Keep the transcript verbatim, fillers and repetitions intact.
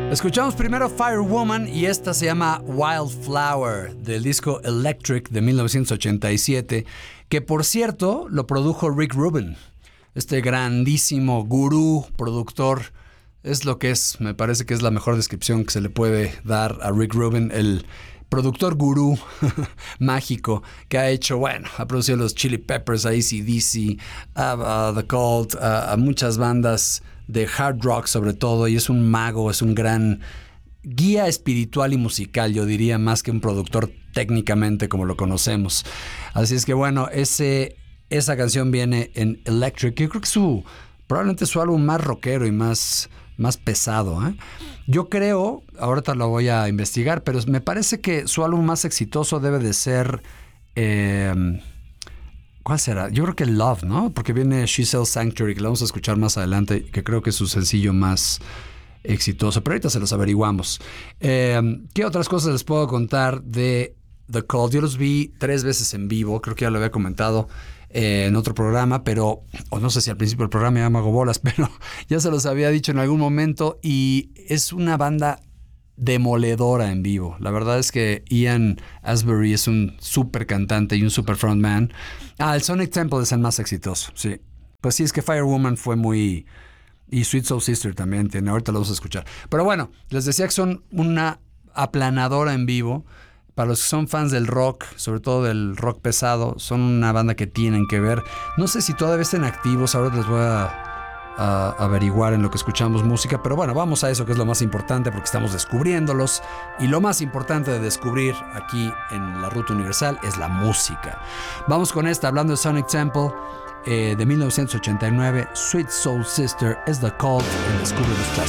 Escuchamos primero Firewoman y esta se llama Wildflower del disco Electric de mil novecientos ochenta y siete, que por cierto lo produjo Rick Rubin, este grandísimo gurú productor. Es lo que es, me parece que es la mejor descripción que se le puede dar a Rick Rubin, el productor gurú mágico que ha hecho, bueno, ha producido los Chili Peppers, a A C D C, a, a The Cult, a, a muchas bandas de hard rock sobre todo, y es un mago, es un gran guía espiritual y musical, yo diría, más que un productor técnicamente como lo conocemos. Así es que bueno, ese, esa canción viene en Electric. Yo creo que su, probablemente su álbum más rockero y más... más pesado, ¿eh? Yo creo, ahorita lo voy a investigar, pero me parece que su álbum más exitoso debe de ser... Eh, ¿Cuál será? Yo creo que Love, ¿no? Porque viene She Sells Sanctuary, que lo vamos a escuchar más adelante, que creo que es su sencillo más exitoso. Pero ahorita se los averiguamos. Eh, ¿Qué otras cosas les puedo contar de The Cult? Yo los vi tres veces en vivo, creo que ya lo había comentado en otro programa, pero, o no sé si al principio del programa ya me hago bolas, pero ya se los había dicho en algún momento, y es una banda demoledora en vivo. La verdad es que Ian Astbury es un súper cantante y un súper frontman. Ah, el Sonic Temple es el más exitoso, sí. Pues sí, es que Firewoman fue muy... y Sweet Soul Sister también tiene, ahorita lo vamos a escuchar. Pero bueno, les decía que son una aplanadora en vivo. Para los que son fans del rock, sobre todo del rock pesado, son una banda que tienen que ver. No sé si todavía estén activos, ahora les voy a, a averiguar en lo que escuchamos música, pero bueno, vamos a eso que es lo más importante porque estamos descubriéndolos, y lo más importante de descubrir aquí en la Ruta Universal es la música. Vamos con esta, hablando de Sonic Temple, eh, de mil novecientos ochenta y nueve, Sweet Soul Sister is The Cult, en Descubre los Clásicos.